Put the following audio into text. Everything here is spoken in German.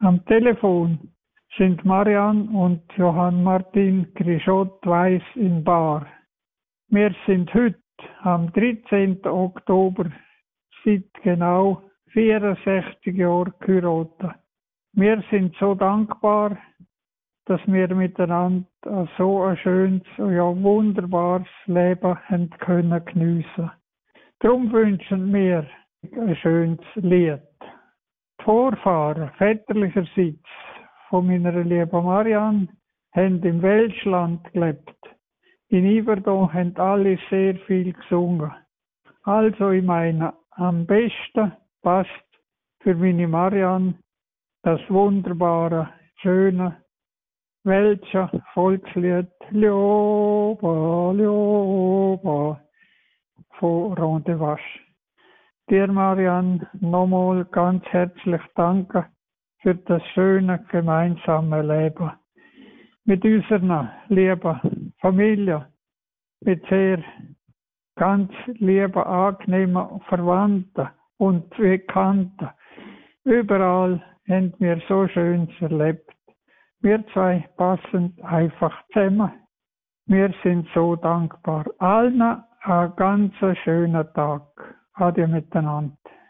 Am Telefon sind Marianne und Johann Martin Grischot-Weiss in Bar. Wir sind heute am 13. Oktober seit genau 64 Jahren geheiratet. Wir sind so dankbar, dass wir miteinander so ein schönes, ja wunderbares Leben haben können geniessen. Darum wünschen wir ein schönes Lied. Die Vorfahren väterlicherseits von meiner lieben Marianne haben im Welschland gelebt. In Yverdon haben alle sehr viel gesungen. Also ich meine, am besten passt für meine Marianne das wunderbare, schöne Welsche Volkslied Ljoba, Ljoba von Rondewasch. Dir, Marianne, nochmal ganz herzlich danke für das schöne gemeinsame Leben. Mit unserer lieben Familie, mit sehr ganz lieben, angenehmen Verwandten und Bekannten. Überall haben wir so Schönes erlebt. Wir zwei passen einfach zusammen. Wir sind so dankbar. Allen einen ganz schönen Tag. Ade miteinander.